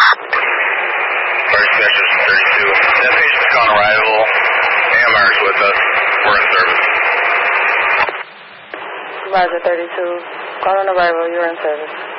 First Texas 32. That patient's on arrival. AMR's with us. We're in service. Roger 32. Call on arrival. You're in service.